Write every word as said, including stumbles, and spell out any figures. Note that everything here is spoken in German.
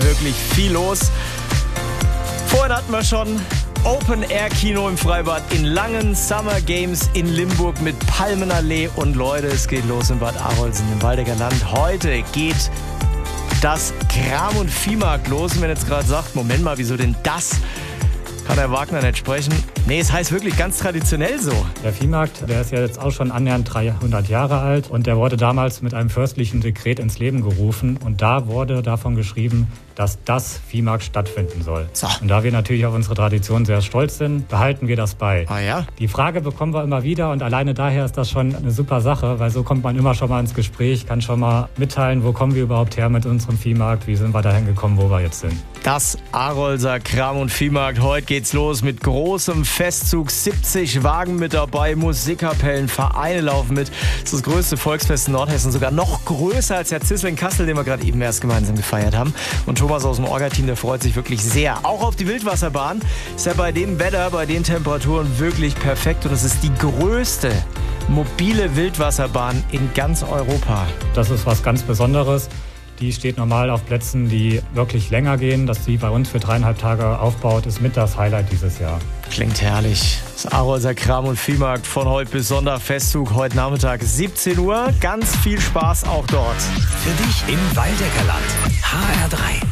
wirklich viel los. Vorhin hatten wir schon Open-Air-Kino im Freibad in Langen, Summer Games in Limburg mit Palmenallee. Und Leute, es geht los in Bad Arolsen im Waldecker Land. Heute geht das Kram- und Viehmarkt los. Und wenn ihr jetzt gerade sagt, Moment mal, wieso denn das? Kann Herr Wagner nicht sprechen? Nee, es heißt wirklich ganz traditionell so. Der Viehmarkt, der ist ja jetzt auch schon annähernd dreihundert Jahre alt und der wurde damals mit einem fürstlichen Dekret ins Leben gerufen und da wurde davon geschrieben, dass das Viehmarkt stattfinden soll. So. Und da wir natürlich auf unsere Tradition sehr stolz sind, behalten wir das bei. Ah ja? Die Frage bekommen wir immer wieder und alleine daher ist das schon eine super Sache, weil so kommt man immer schon mal ins Gespräch, kann schon mal mitteilen, wo kommen wir überhaupt her mit unserem Viehmarkt, wie sind wir dahin gekommen, wo wir jetzt sind. Das Arolser Kram- und Viehmarkt. Heute geht's los mit großem Festzug. siebzig Wagen mit dabei, Musikkapellen, Vereine laufen mit. Das ist das größte Volksfest in Nordhessen. Sogar noch größer als der Zissel in Kassel, den wir gerade eben erst gemeinsam gefeiert haben. Und Thomas aus dem Orga-Team, der freut sich wirklich sehr. Auch auf die Wildwasserbahn. Ist ja bei dem Wetter, bei den Temperaturen wirklich perfekt. Und es ist die größte mobile Wildwasserbahn in ganz Europa. Das ist was ganz Besonderes. Die steht normal auf Plätzen, die wirklich länger gehen. Dass die bei uns für dreieinhalb Tage aufbaut, ist mit das Highlight dieses Jahr. Klingt herrlich. Das Arolser Kram- und Viehmarkt von heute bis Sonntag. Festzug heute Nachmittag siebzehn Uhr. Ganz viel Spaß auch dort. Für dich im Waldecker Land. H R drei.